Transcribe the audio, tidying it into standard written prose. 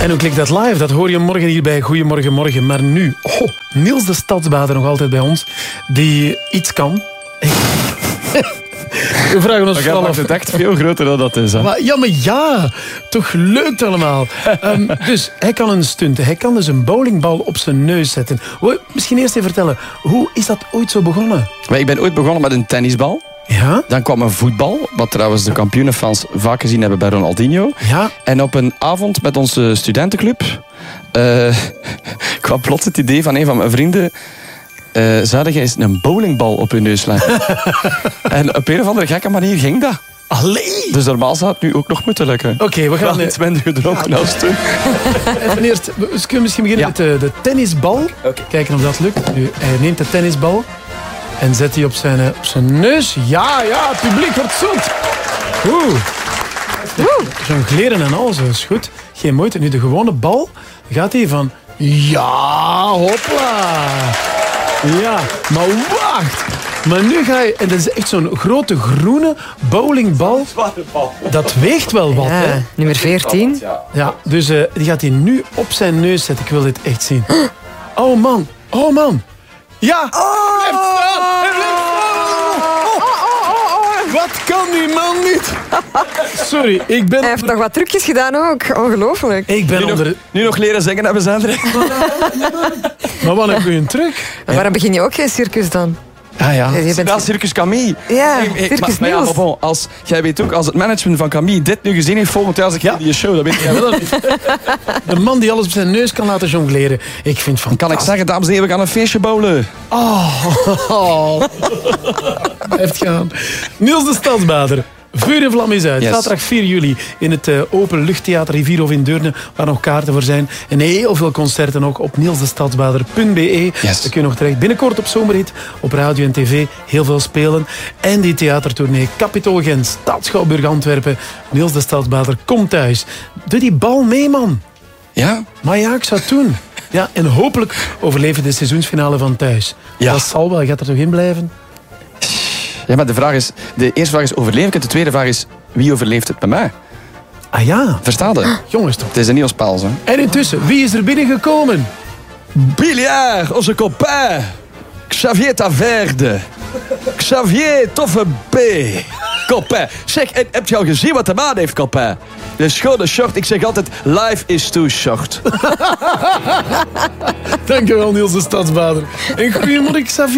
En hoe klinkt dat live? Dat hoor je morgen hier bij Goedemorgen Morgen. Maar nu, Niels de Stadsbader nog altijd bij ons, die iets kan. We vragen ons vooral af. Het echt veel groter dan dat is. Hè? Maar ja, toch leuk allemaal. Dus hij kan een stunt. Hij kan dus een bowlingbal op zijn neus zetten. Misschien eerst even vertellen, hoe is dat ooit zo begonnen? Ik ben ooit begonnen met een tennisbal. Ja? Dan kwam een voetbal, wat trouwens de kampioenenfans vaak gezien hebben bij Ronaldinho. Ja? En op een avond met onze studentenclub kwam plots het idee van een van mijn vrienden. Zou jij eens een bowlingbal op je neus leggen? En op een of andere gekke manier ging dat. Allee! Dus normaal zou het nu ook nog moeten lukken. Oké, we gaan... iets minder gedronken als toen. Even eerst, we kunnen misschien beginnen met de tennisbal. Okay. Kijken of dat lukt. Nu, hij neemt de tennisbal en zet die op zijn neus. Ja, het publiek wordt zoet. Jongleren en alles, dat is goed. Geen moeite. Nu, de gewone bal gaat hij van... Ja, hopla. Ja, maar wacht. Maar nu ga je... En dat is echt zo'n grote groene bowlingbal. Dat weegt wel wat, hè? Nummer 14. Ja, dus die gaat hij nu op zijn neus zetten. Ik wil dit echt zien. Oh man. Ja! Hij blijft staan! Hij blijft staan! Wat kan die man niet? Sorry, ik ben... Hij heeft nog wat trucjes gedaan ook. Ongelooflijk. Ik ben Nu nog leren zingen hebben, Zandre. Maar wat een goeie truc. Maar waarom begin je ook geen circus dan? Ah ja, Je bent... Circus Camille. Ja, Circus maar Niels. bon, jij weet ook, als het management van Camille dit nu gezien heeft volgend jaar, als ik die show, dat weet jij wel. De man die alles op zijn neus kan laten jongleren. Ik vind van. Kan ik zeggen, dames en heren, we gaan een feestje bowlen. Heeft gaan. Niels de Stadsbader. Vuur en vlam is uit. Yes. Zaterdag 4 juli in het Openluchttheater Rivierhof in Deurne, waar nog kaarten voor zijn. En heel veel concerten ook op nielsdestadsbader.be. Yes. Daar kun je nog terecht. Binnenkort op Zomerhit, op radio en tv, heel veel spelen. En die theatertournee Capitol Gent, Stadschouwburg Antwerpen. Niels de Stadsbader, kom thuis. Doe die bal mee, man. Ja? Maar ja, ik zou het doen. Ja, en hopelijk overleven de seizoensfinale van thuis. Ja. Dat zal wel. Gaat er toch in blijven? Ja, maar de eerste vraag is, overleef ik het? De tweede vraag is, wie overleeft het bij mij? Ah ja. Versta je? Jongens toch. Het is een nieuw spel, hè? En intussen, wie is er binnengekomen? Billiard, onze copain. Xavier Taverde. Xavier Toffe B. Copain. Zeg, heb je al gezien wat de man heeft, copain? De schone short. Ik zeg altijd, life is too short. Dankjewel, Niels de Stadsbader. En goedemorgen, Xavier.